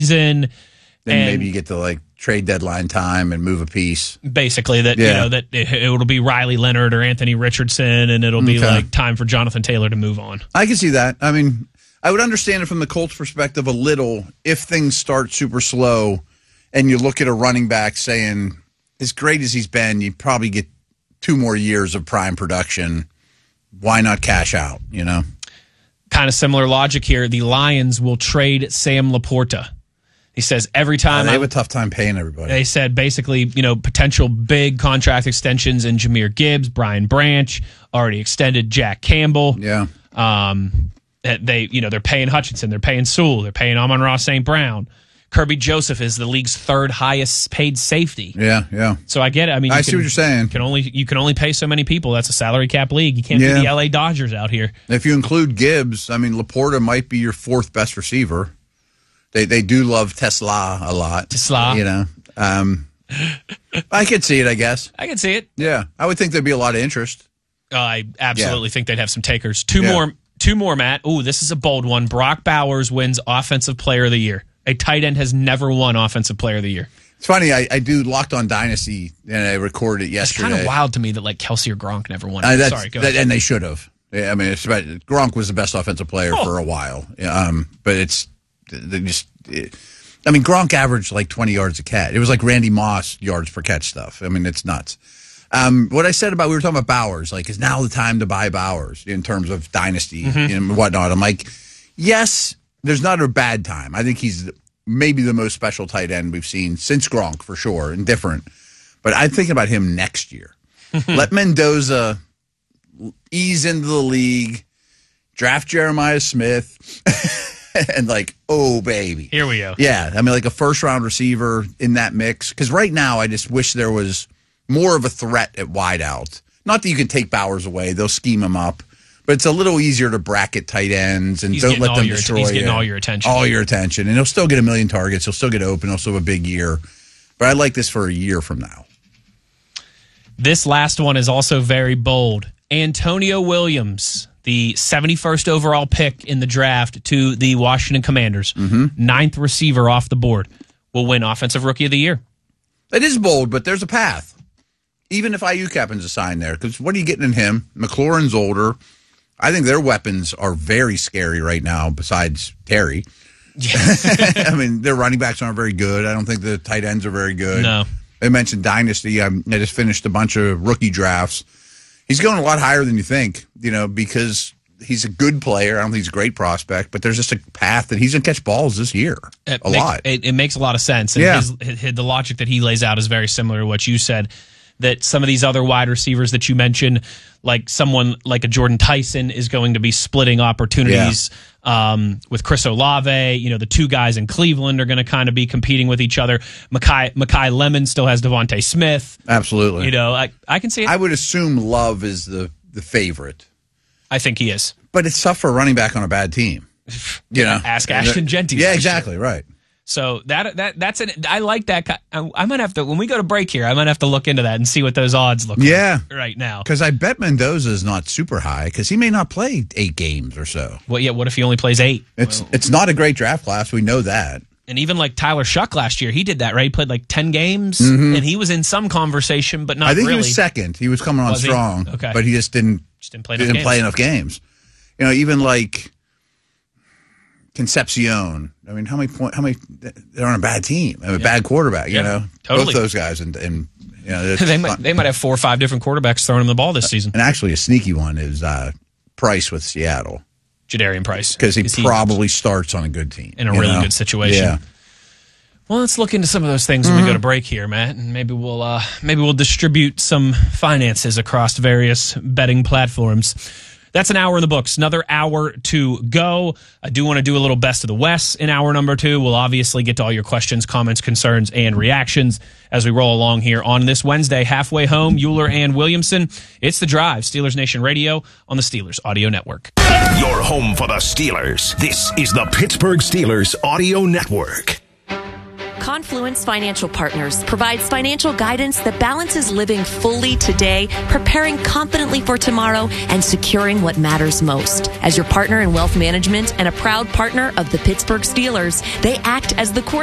Then maybe you get to like trade deadline time and move a piece. Basically, that that it'll be Riley Leonard or Anthony Richardson, and it'll be like time for Jonathan Taylor to move on. I can see that. I mean, I would understand it from the Colts' perspective a little if things start super slow, and you look at a running back saying, as great as he's been, you probably get 2 more years of prime production. Why not cash out? Kind of similar logic here. The Lions will trade Sam Laporta. He says every time they have a tough time paying everybody. They said basically, potential big contract extensions in Jahmyr Gibbs, Brian Branch, already extended Jack Campbell. Yeah. They're paying Hutchinson, they're paying Sewell, they're paying Amon-Ra St. Brown. Kirby Joseph is the league's 3rd highest paid safety. Yeah. So I get it. I mean, I see what you're saying. You can only pay so many people. That's a salary cap league. You can't be the LA Dodgers out here. If you include Gibbs, I mean, Laporta might be your 4th best receiver. They do love Tesla a lot. Tesla. I could see it, I guess. I could see it. Yeah. I would think there'd be a lot of interest. I absolutely think they'd have some takers. Two more, Matt. Ooh, this is a bold one. Brock Bowers wins Offensive Player of the Year. A tight end has never won Offensive Player of the Year. It's funny. I do Locked On Dynasty, and I recorded it yesterday. It's kind of wild to me that Kelsey or Gronk never won. Sorry, go ahead. And they should have. Yeah, I mean, Gronk was the best offensive player for a while. But Gronk averaged like 20 yards a catch. It was like Randy Moss yards per catch stuff. I mean, it's nuts. What I said we were talking about Bowers, is now the time to buy Bowers in terms of dynasty and whatnot. I'm like, yes, there's not a bad time. I think he's maybe the most special tight end we've seen since Gronk, for sure, and different. But I'm thinking about him next year. Let Mendoza ease into the league, draft Jeremiah Smith, and oh, baby. Here we go. Yeah, I mean, a first-round receiver in that mix. Because right now, I just wish there was more of a threat at wideout. Not that you can take Bowers away. They'll scheme him up. But it's a little easier to bracket tight ends and don't let them destroy you. He's getting all your attention. All your attention. And he'll still get 1 million targets. He'll still get open. He'll still have a big year. But I like this for a year from now. This last one is also very bold. Antonio Williams, the 71st overall pick in the draft to the Washington Commanders, 9th receiver off the board, will win Offensive Rookie of the Year. It is bold, but there's a path. Even if IU happens to sign there. Because what are you getting in him? McLaurin's older. I think their weapons are very scary right now, besides Terry. Yeah. I mean, their running backs aren't very good. I don't think the tight ends are very good. No. They mentioned Dynasty. I just finished a bunch of rookie drafts. He's going a lot higher than you think, because he's a good player. I don't think he's a great prospect, but there's just a path that he's going to catch balls this year. Lot. It makes a lot of sense. And the logic that he lays out is very similar to what you said. That some of these other wide receivers that you mentioned, like someone like a Jordan Tyson, is going to be splitting opportunities with Chris Olave. The 2 guys in Cleveland are going to kind of be competing with each other. Mekhi Lemon still has Devontae Smith. Absolutely. I can see it. I would assume Love is the favorite. I think he is. But it's tough for a running back on a bad team. Ask Ashton Jeanty. Yeah, exactly, right. So that's it. I like that. I might have to, when we go to break here, I might have to look into that and see what those odds look like right now. Because I bet Mendoza is not super high because he may not play 8 games or so. What if he only plays 8? It's not a great draft class. We know that. And even Tyler Shuck last year, he did that, right? He played 10 games, and he was in some conversation, but not really. I think he was second. He was coming on strong, but he just didn't play enough games. Even Concepcion. I mean, how many they're on a bad team, a bad quarterback, totally. Both those guys. And they might have 4 or 5 different quarterbacks throwing him the ball this season. And actually a sneaky one is Price with Seattle. Jadarian Price. Because he probably starts on a good team. In a really good situation. Yeah. Well, let's look into some of those things when we go to break here, Matt, and maybe we'll distribute some finances across various betting platforms. That's an hour in the books. Another hour to go. I do want to do a little best of the West in hour number 2. We'll obviously get to all your questions, comments, concerns, and reactions as we roll along here on this Wednesday. Halfway home, Euler and Williamson. It's The Drive, Steelers Nation Radio on the Steelers Audio Network. Your home for the Steelers. This is the Pittsburgh Steelers Audio Network. Confluence Financial Partners provides financial guidance that balances living fully today, preparing confidently for tomorrow, and securing what matters most. As your partner in wealth management and a proud partner of the Pittsburgh Steelers, they act as the core